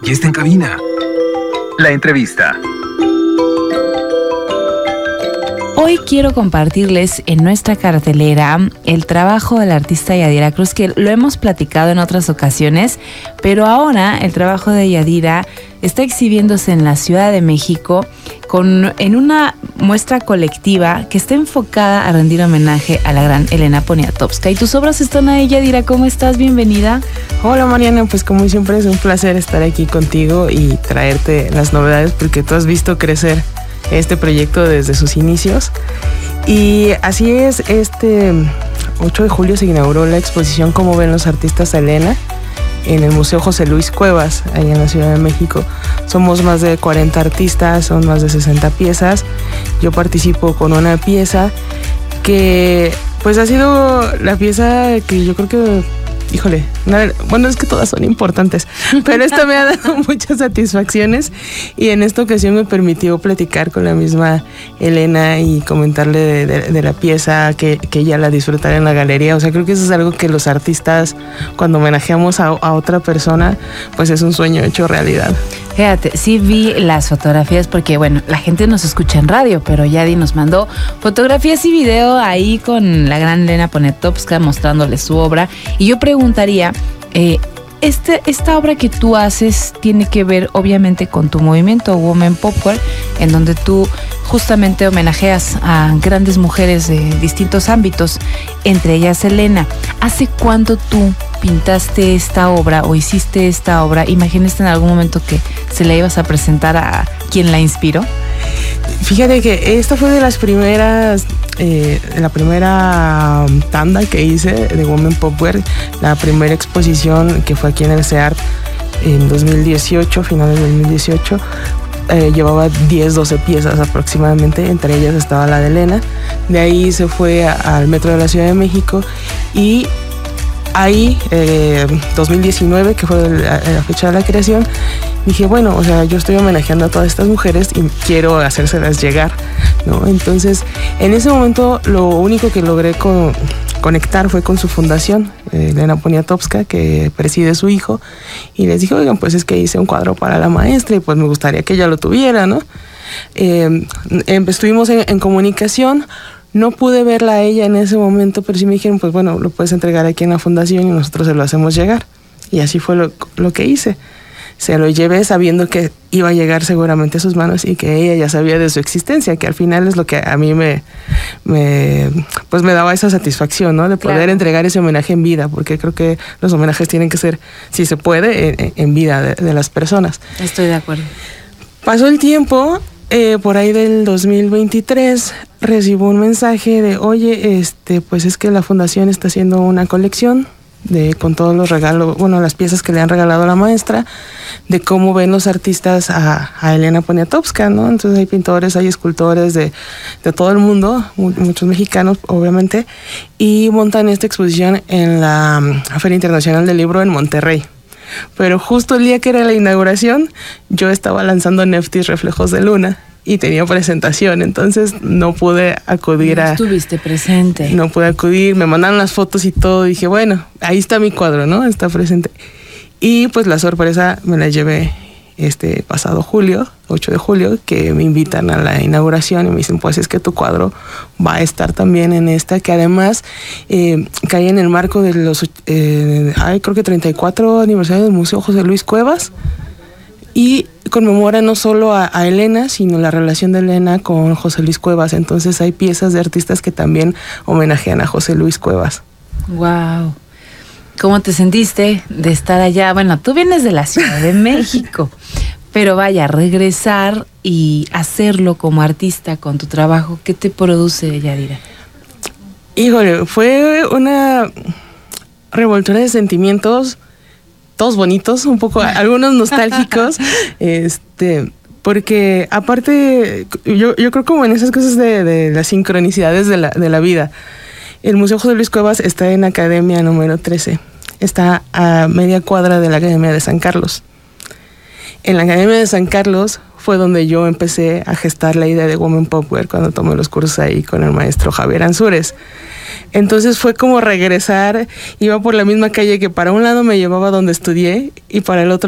ya está en cabina. La entrevista. Hoy quiero compartirles en nuestra cartelera el trabajo del artista Yadira Cruz, que lo hemos platicado en otras ocasiones, pero ahora el trabajo de Yadira está exhibiéndose en la Ciudad de México en una muestra colectiva que está enfocada a rendir homenaje a la gran Elena Poniatowska. Y tus obras están ahí, Yadira. ¿Cómo estás? Bienvenida. Hola, Mariana, pues como siempre es un placer estar aquí contigo y traerte las novedades, porque tú has visto crecer este proyecto desde sus inicios. Y así es, este 8 de julio se inauguró la exposición Cómo ven los artistas a Elena en el Museo José Luis Cuevas, allá en la Ciudad de México. Somos más de 40 artistas, son más de 60 piezas. Yo participo con una pieza que pues ha sido la pieza que yo creo que, híjole, bueno, es que todas son importantes, pero esta me ha dado muchas satisfacciones, y en esta ocasión me permitió platicar con la misma Elena y comentarle de la pieza, que ella la disfrutara en la galería. O sea, creo que eso es algo que los artistas, cuando homenajeamos a otra persona, pues es un sueño hecho realidad. Fíjate, sí vi las fotografías porque, bueno, la gente nos escucha en radio, pero Yadi nos mandó fotografías y video ahí con la gran Elena Poniatowska mostrándole su obra. Y yo preguntaría, esta obra que tú haces tiene que ver obviamente con tu movimiento Women Popware, en donde tú justamente homenajeas a grandes mujeres de distintos ámbitos, entre ellas Elena. ¿Hace cuánto tú pintaste esta obra o hiciste esta obra? ¿Imaginaste en algún momento que se la ibas a presentar a quien la inspiró? Fíjate que esta fue de las primeras, la primera tanda que hice de Women Popware, la primera exposición que fue aquí en el CEART en 2018, finales de 2018. Llevaba 10, 12 piezas aproximadamente, entre ellas estaba la de Elena. De ahí se fue al Metro de la Ciudad de México, y ahí, 2019, que fue la fecha de la creación, dije, bueno, o sea, yo estoy homenajeando a todas estas mujeres y quiero hacérselas llegar, ¿no? Entonces, en ese momento, lo único que logré conectar fue con su fundación, Elena Poniatowska, que preside su hijo, y les dije, oigan, pues es que hice un cuadro para la maestra y pues me gustaría que ella lo tuviera, ¿no? Estuvimos en comunicación. No pude verla a ella en ese momento, pero sí me dijeron, pues bueno, lo puedes entregar aquí en la fundación y nosotros se lo hacemos llegar. Y así fue lo que hice. Se lo llevé sabiendo que iba a llegar seguramente a sus manos y que ella ya sabía de su existencia, que al final es lo que a mí me daba esa satisfacción, ¿no? De poder entregar ese homenaje en vida, porque creo que los homenajes tienen que ser, si se puede, en vida de las personas. Estoy de acuerdo. Pasó el tiempo. Por ahí del 2023 recibo un mensaje de, oye, pues es que la fundación está haciendo una colección con todos los regalos, bueno, las piezas que le han regalado a la maestra, de cómo ven los artistas a Elena Poniatowska, ¿no? Entonces hay pintores, hay escultores de todo el mundo, muchos mexicanos, obviamente, y montan esta exposición en la Feria Internacional del Libro en Monterrey. Pero justo el día que era la inauguración, yo estaba lanzando NFTs Reflejos de Luna y tenía presentación, entonces no pude acudir. No estuviste presente. No pude acudir, me mandaron las fotos y todo, dije, bueno, ahí está mi cuadro, ¿no? Está presente. Y pues la sorpresa me la llevé este pasado julio, 8 de julio, que me invitan a la inauguración y me dicen, pues es que tu cuadro va a estar también en esta, que además cae en el marco de los, creo que 34 aniversario del Museo José Luis Cuevas, y conmemora no solo a Elena, sino la relación de Elena con José Luis Cuevas. Entonces hay piezas de artistas que también homenajean a José Luis Cuevas. Wow. ¿Cómo te sentiste de estar allá? Bueno, tú vienes de la Ciudad de México, pero vaya, regresar y hacerlo como artista con tu trabajo, ¿qué te produce, Yadira? Híjole, fue una revoltura de sentimientos, todos bonitos, un poco, algunos nostálgicos, porque aparte, yo creo como en esas cosas de las sincronicidades de la vida. El Museo José Luis Cuevas está en Academia número 13. Está a media cuadra de la Academia de San Carlos. En la Academia de San Carlos fue donde yo empecé a gestar la idea de Women Popware cuando tomé los cursos ahí con el maestro Javier Ansúrez. Entonces fue como regresar, iba por la misma calle que para un lado me llevaba donde estudié y para el otro